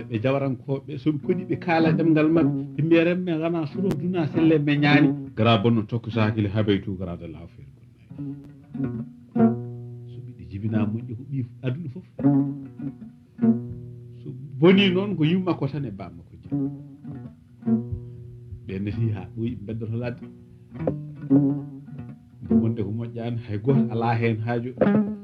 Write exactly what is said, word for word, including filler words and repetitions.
ɓe jawarankoɓe soɓe koɗi ɓe kaala ɗemgal mabɓe ɓe mbiya remme gana suro duna selle me ñaani gara bonno tokko sakile haɓeytu garade lawfere so ɓiɗi jibina moƴƴi ko ɓi aduna foof so boni noon ko yummakko tan e bammakko jii ɓe neti ha ɓooyi beddoto ladde wonde ko moƴƴani hay goto ala hen haaju